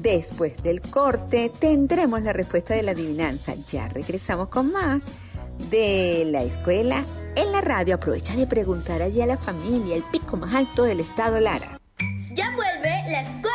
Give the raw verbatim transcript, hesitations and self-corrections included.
Después del corte tendremos la respuesta de la adivinanza. Ya regresamos con más de la escuela en la radio. Aprovecha de preguntar allí a la familia, el pico más alto del estado Lara. Ya vuelve la escuela.